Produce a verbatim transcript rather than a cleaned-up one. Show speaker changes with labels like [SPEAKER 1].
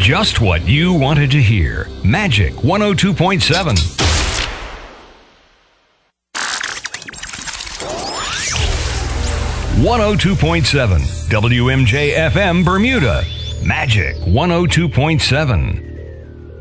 [SPEAKER 1] Just what you wanted to hear. Magic one oh two point seven. one oh two point seven W M J F M Bermuda. Magic one oh two point seven.